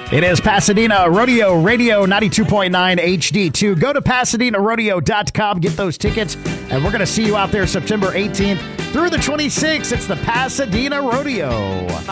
It is Pasadena Rodeo Radio 92.9 HD2. Go to PasadenaRodeo.com, get those tickets, and we're going to see you out there September 18th through the 26th. It's the Pasadena Rodeo.